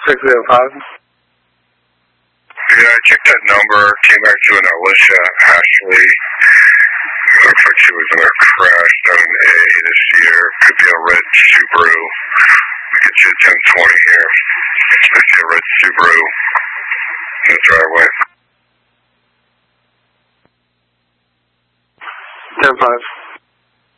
Yeah, I checked that number, came back to an Alicia Ashley. Looks like she was in a crash down in A this year. Could be a red Subaru. We could see 1020 here. I see a red Subaru in the driveway. 10-5.